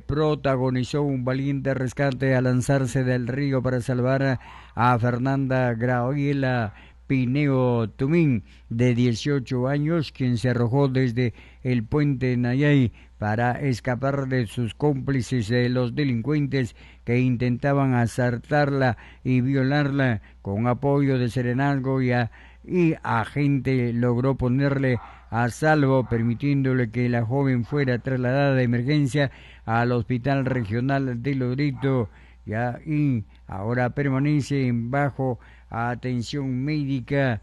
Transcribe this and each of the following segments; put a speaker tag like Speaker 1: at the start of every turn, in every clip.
Speaker 1: protagonizó un valiente rescate al lanzarse del río para salvar a Fernanda Graciela Pineo Tumín, de 18 años, quien se arrojó desde el puente Nayay para escapar de sus cómplices, de los delincuentes que intentaban asaltarla y violarla. Con apoyo de Serenazgo y agente logró ponerle a salvo, permitiéndole que la joven fuera trasladada de emergencia al Hospital Regional de Loreto, y ahora permanece bajo atención médica.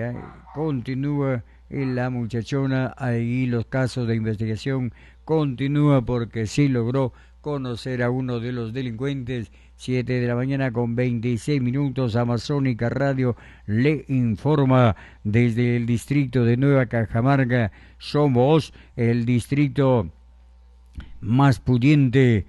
Speaker 1: Continúa la muchachona ahí, los casos de investigación continúa porque sí logró conocer a uno de los delincuentes. 7 de la mañana con 26 minutos, Amazónica Radio le informa desde el distrito de Nueva Cajamarca. Somos el distrito más pudiente,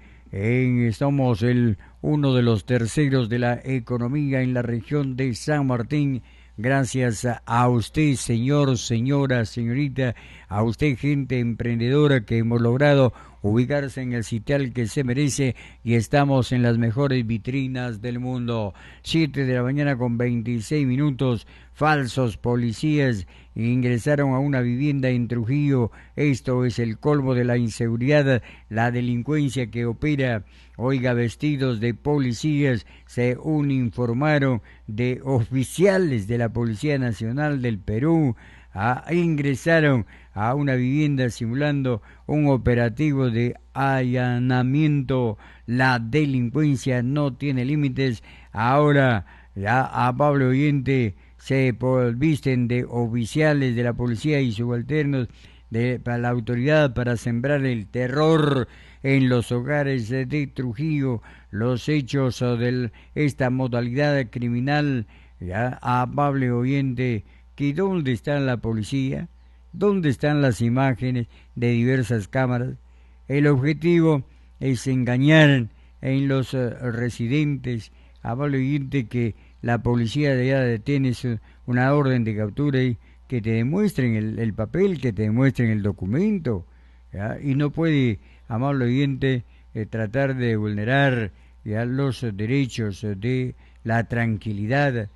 Speaker 1: somos uno de los terceros de la economía en la región de San Martín. Gracias a usted, señor, señora, señorita, a usted, gente emprendedora, que hemos logrado ubicarse en el sitial que se merece y estamos en las mejores vitrinas del mundo. 7 de la mañana con 26 minutos, falsos policías ingresaron a una vivienda en Trujillo. Esto es el colmo de la inseguridad, la delincuencia que opera. Oiga, vestidos de policías, según informaron de oficiales de la Policía Nacional del Perú, ingresaron a una vivienda simulando un operativo de allanamiento. La delincuencia no tiene límites. Ahora, amable oyente, se visten de oficiales de la policía y subalternos para la autoridad para sembrar el terror en los hogares de Trujillo. Los hechos de esta modalidad criminal, amable oyente, que ¿dónde está la policía? ¿Dónde están las imágenes de diversas cámaras? El objetivo es engañar en los residentes. Amable oyente, que la policía de allá detiene una orden de captura y que te demuestren el papel, que te demuestren el documento, y no puede, amable oyente, tratar de vulnerar los derechos de la tranquilidad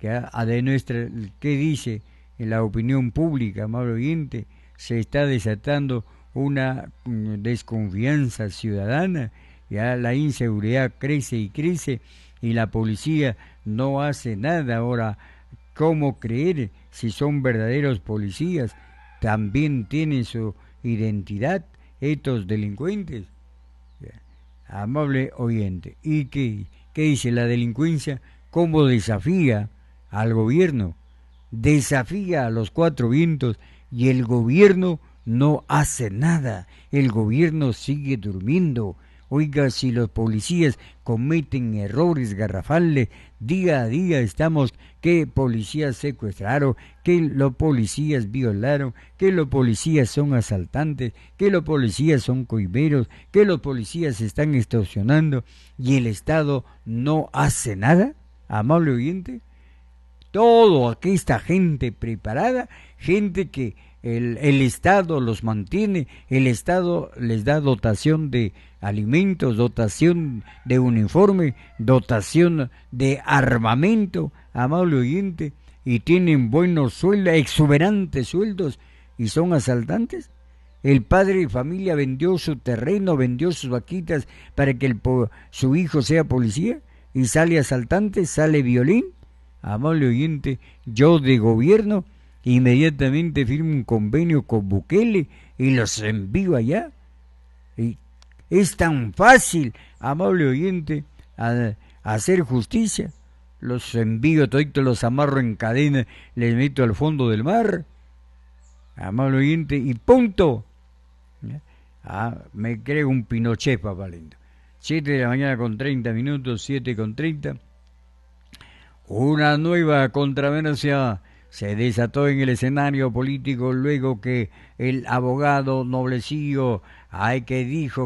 Speaker 1: de nuestra. ¿Qué dice en la opinión pública, amable oyente? Se está desatando una desconfianza ciudadana, la inseguridad crece y crece y la policía no hace nada. Ahora, ¿cómo creer si son verdaderos policías? También tienen su identidad estos delincuentes. Amable oyente, ¿y qué dice la delincuencia? ¿Cómo desafía al gobierno? Desafía a los cuatro vientos y el gobierno no hace nada. El gobierno sigue durmiendo. Oiga, si los policías cometen errores garrafales, día a día estamos que policías secuestraron, que los policías violaron, que los policías son asaltantes, que los policías son coimeros, que los policías están extorsionando y el Estado no hace nada, amable oyente. Todo aquí esta gente preparada, gente que el Estado los mantiene, el Estado les da dotación de alimentos, dotación de uniforme, dotación de armamento, amable oyente, y tienen buenos sueldos, exuberantes sueldos, y son asaltantes. El padre de familia vendió su terreno, vendió sus vaquitas para que su hijo sea policía, y sale asaltante, sale violín. Amable oyente, yo de gobierno inmediatamente firmo un convenio con Bukele y los envío allá. Y es tan fácil, amable oyente, hacer justicia. Los envío toditos, los amarro en cadena, les meto al fondo del mar, amable oyente, y punto. Me creo un Pinochet, papá lindo. 7 de la mañana con 30 minutos, 7 con 30. Una nueva controversia se desató en el escenario político luego que el abogado Noblecillo, ¿qué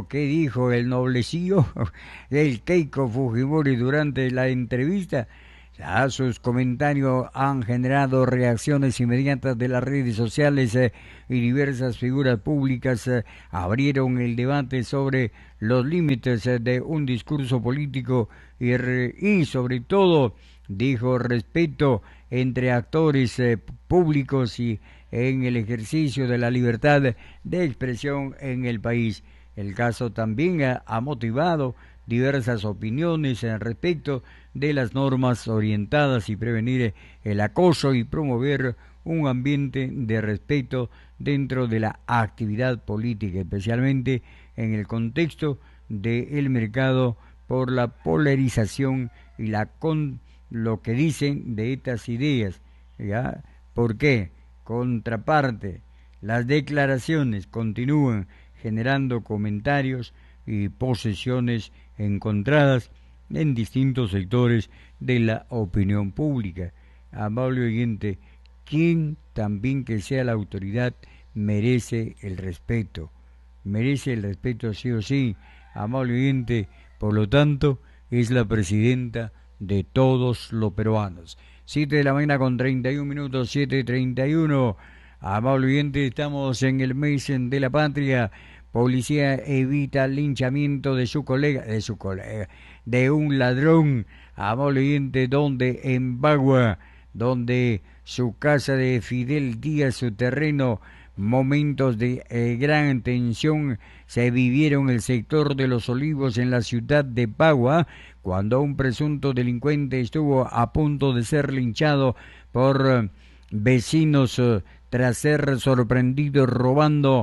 Speaker 1: dijo el Noblecillo? El Keiko Fujimori durante la entrevista. Sus comentarios han generado reacciones inmediatas de las redes sociales y diversas figuras públicas abrieron el debate sobre los límites de un discurso político y sobre todo, dijo, respeto entre actores públicos y en el ejercicio de la libertad de expresión en el país. El caso también ha motivado diversas opiniones respecto de las normas orientadas y prevenir el acoso y promover un ambiente de respeto dentro de la actividad política, especialmente en el contexto del mercado por la polarización y lo que dicen de estas ideas. ¿Ya? ¿Por qué? Contraparte, las declaraciones continúan generando comentarios y posiciones encontradas en distintos sectores de la opinión pública. Amable oyente, quien también que sea la autoridad merece el respeto sí o sí, amable oyente, por lo tanto es la presidenta de todos los peruanos. 7 de la mañana con 31 minutos, 7:31. Amable oyente, estamos en el mes de la patria. Policía evita linchamiento de un ladrón, amable oyente, donde en Bagua, donde su casa de Fidel Díaz, su terreno, momentos de gran tensión se vivieron en el sector de Los Olivos en la ciudad de Bagua, cuando un presunto delincuente estuvo a punto de ser linchado por vecinos tras ser sorprendido robando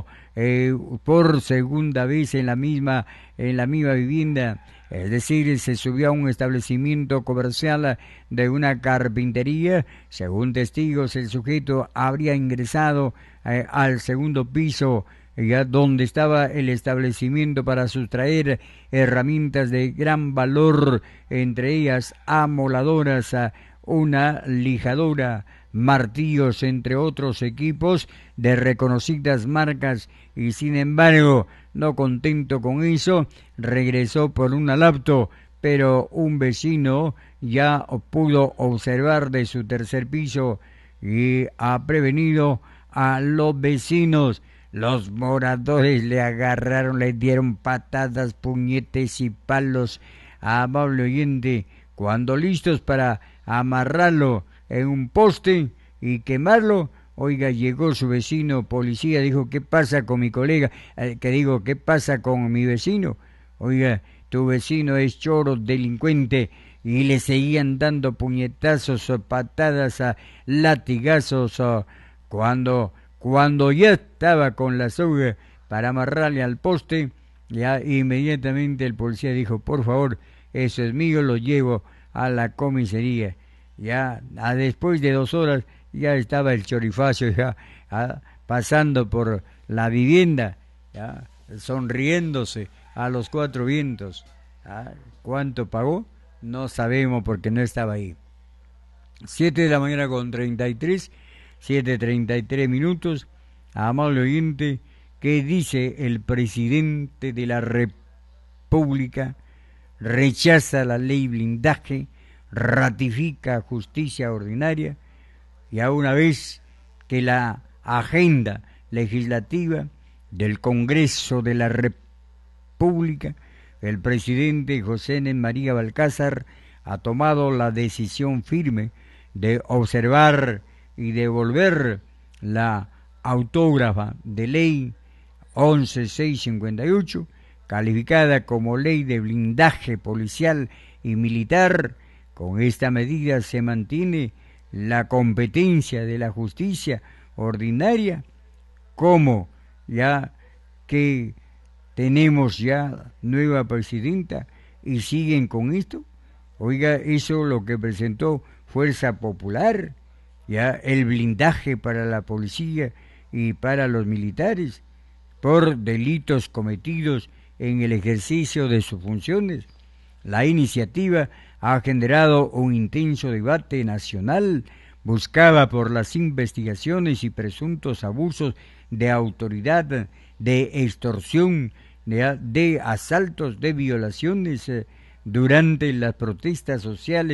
Speaker 1: por segunda vez en la misma vivienda. Es decir, se subió a un establecimiento comercial de una carpintería. Según testigos, el sujeto habría ingresado al segundo piso, ya donde estaba el establecimiento, para sustraer herramientas de gran valor, entre ellas amoladoras, una lijadora, martillos, entre otros equipos de reconocidas marcas, y sin embargo, no contento con eso, regresó por una laptop, pero un vecino ya pudo observar de su tercer piso y ha prevenido a los vecinos. Los moradores le agarraron, le dieron patadas, puñetes y palos, amable oyente, cuando listos para amarrarlo en un poste y quemarlo. Oiga, llegó su vecino policía, dijo, ¿qué pasa con mi colega? ¿Qué pasa con mi vecino? Oiga, tu vecino es choro, delincuente, y le seguían dando puñetazos, patadas, latigazos, cuando ya estaba con la soga para amarrarle al poste, ya inmediatamente el policía dijo, por favor, eso es mío, lo llevo a la comisaría. Ya después de 2 horas ya estaba el chorifacio ya pasando por la vivienda, ya sonriéndose a los 4 vientos. ¿Cuánto pagó? No sabemos porque no estaba ahí. 7 de la mañana con 33, 7:33 minutos. Amable oyente, ¿qué dice el presidente de la República? Rechaza la ley blindaje, ratifica justicia ordinaria, y a una vez que la agenda legislativa del Congreso de la República, el presidente José N. María Balcázar ha tomado la decisión firme de observar y devolver la autógrafa de ley 11658, calificada como ley de blindaje policial y militar. Con esta medida se mantiene la competencia de la justicia ordinaria, como ya que tenemos ya nueva presidenta y siguen con esto. Oiga, eso lo que presentó Fuerza Popular, ya el blindaje para la policía y para los militares por delitos cometidos en el ejercicio de sus funciones. La iniciativa ha generado un intenso debate nacional, buscada por las investigaciones y presuntos abusos de autoridad, de extorsión, de asaltos, de violaciones durante las protestas sociales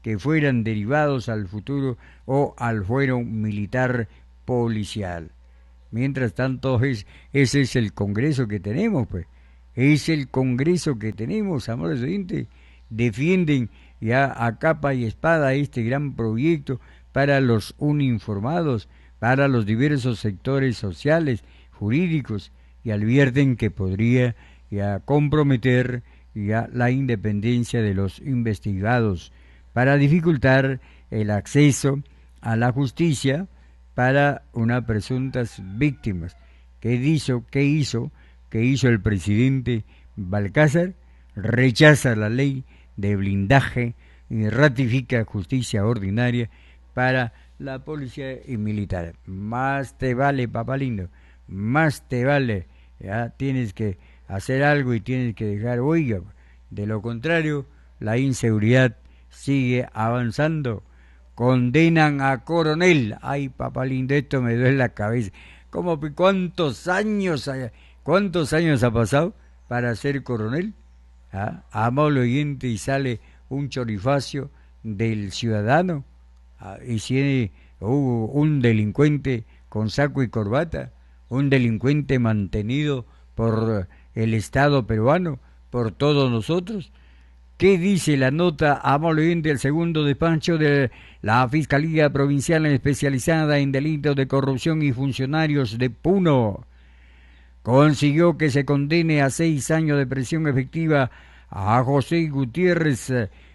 Speaker 1: que fueran derivados al futuro o al fuero militar policial. Mientras tanto, ese es el Congreso que tenemos, pues. Es el Congreso que tenemos, amores oyentes. Defienden ya a capa y espada este gran proyecto para los uninformados, para los diversos sectores sociales, jurídicos, y advierten que podría ya comprometer ya la independencia de los investigados para dificultar el acceso a la justicia para unas presuntas víctimas. ¿Qué hizo el presidente Balcázar? Rechaza la ley de blindaje y ratifica justicia ordinaria para la policía y militar. Más te vale, papá lindo, más te vale. Ya tienes que hacer algo y tienes que dejar huella. De lo contrario, la inseguridad sigue avanzando. Condenan a Coronel. Ay, papá lindo, esto me duele la cabeza. ¿Cuántos años ha pasado para ser coronel? Amable oyente, y sale un chorifacio del ciudadano. Y si un delincuente con saco y corbata, un delincuente mantenido por el Estado peruano, por todos nosotros. ¿Qué dice la nota, amable oyente, del segundo despacho de la Fiscalía Provincial Especializada en Delitos de Corrupción y Funcionarios de Puno? Consiguió que se condene a 6 años de prisión efectiva a José Gutiérrez,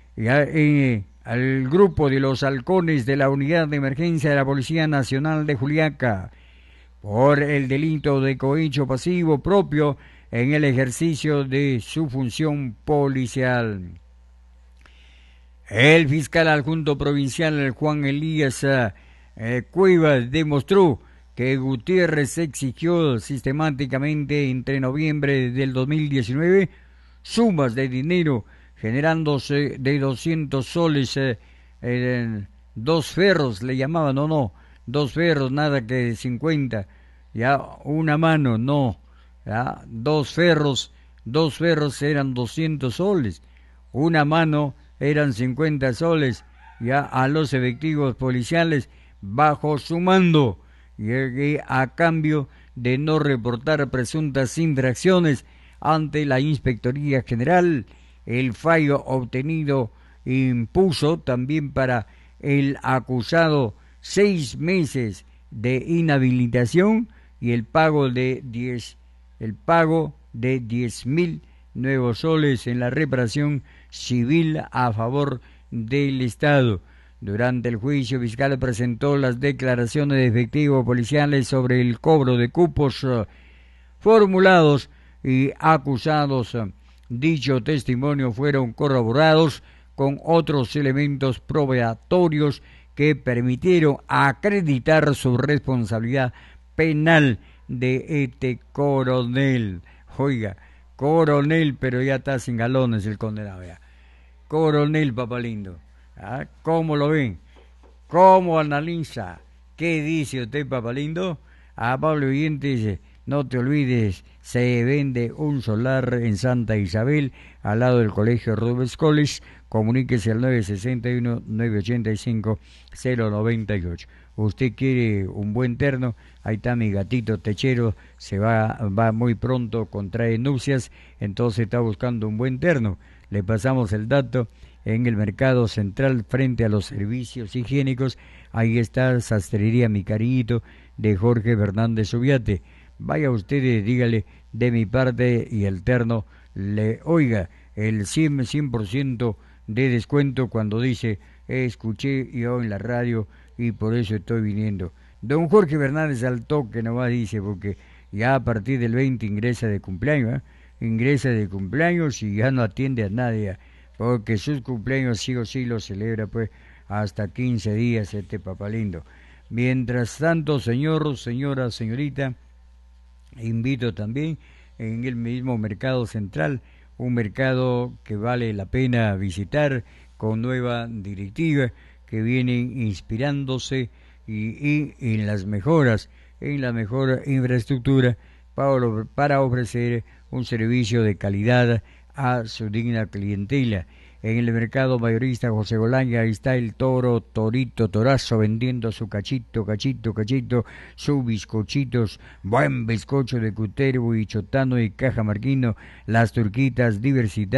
Speaker 1: al grupo de los halcones de la Unidad de Emergencia de la Policía Nacional de Juliaca, por el delito de cohecho pasivo propio en el ejercicio de su función policial. El fiscal adjunto provincial Juan Elías Cuevas demostró que Gutiérrez exigió sistemáticamente entre noviembre del 2019 sumas de dinero generándose de 200 soles, 2 ferros le llamaban, no, 2 ferros, nada que 50, ya una mano, no, ya 2 ferros eran 200 soles, una mano eran 50 soles, ya a los efectivos policiales bajo su mando, y a cambio de no reportar presuntas infracciones ante la Inspectoría General. El fallo obtenido impuso también para el acusado 6 meses de inhabilitación y el pago de 10.000 nuevos soles en la reparación civil a favor del Estado. Durante el juicio fiscal presentó las declaraciones de efectivos policiales sobre el cobro de cupos formulados y acusados. Dicho testimonio fueron corroborados con otros elementos probatorios que permitieron acreditar su responsabilidad penal de este coronel. Oiga, coronel, pero ya está sin galones el condenado ya. Coronel, papá lindo. ¿Cómo lo ven? ¿Cómo analiza? ¿Qué dice usted, papá lindo? Pablo Oyente dice: no te olvides, se vende un solar en Santa Isabel, al lado del colegio Rubens College. Comuníquese al 961-985-098. Usted quiere un buen terno, ahí está mi gatito techero, va muy pronto, contrae nupcias, entonces está buscando un buen terno. Le pasamos el dato. En el mercado central, frente a los servicios higiénicos, ahí está Sastrería Mi Cariñito de Jorge Fernández Subiate. Vaya usted, dígale de mi parte, y el terno le oiga el 100% de descuento cuando dice: escuché yo en la radio y por eso estoy viniendo. Don Jorge Fernández al toque nomás dice, porque ya a partir del 20 ingresa de cumpleaños, ingresa de cumpleaños y ya no atiende a nadie, porque sus cumpleaños sí o sí los celebra pues hasta 15 días este papá lindo. Mientras tanto, señora, señorita, invito también en el mismo mercado central, un mercado que vale la pena visitar, con nueva directiva, que vienen inspirándose y en las mejoras, en la mejor infraestructura para ofrecer un servicio de calidad a su digna clientela. en el mercado mayorista José Bolaña. Ahí está el toro, torito, torazo, vendiendo su cachito, sus bizcochitos, buen bizcocho de Cutervo y Chotano y Cajamarquino, las turquitas, diversidad.